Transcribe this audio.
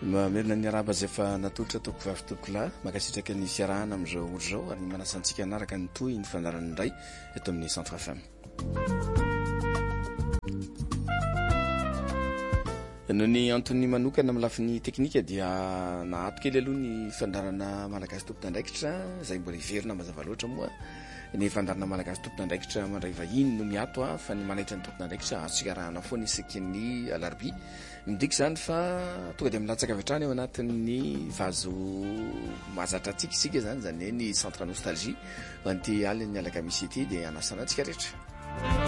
Mamerina ny araba izay efa natolotra toko vavy toko lahy makasitraka ny fiarahana amin'izao ora izao ary manasa antsika anaraka ny toy ny fandarany indray eto amin'ny Centre FM. Noho ny antony manokana amin'ny lafiny teknika dia nahato kely aloha ny fandarana malagasy tompon'andraikitra izay mbola iverina mazava loatra moa ny fandarana malagasy tompon'andraikitra mandray vahiny no miato fa ny manaitra ny tompon'andraikitra azotsika arahana foana isaky ny alarobia. Midika izany fa tonga dia milatsaka avy hatrany ao anatin'ny vazo mahazatra antsika isika izany hoe ny centre nostalgie ho an'ity alina ny alakamisy ity dia hanasana antsika rehetra.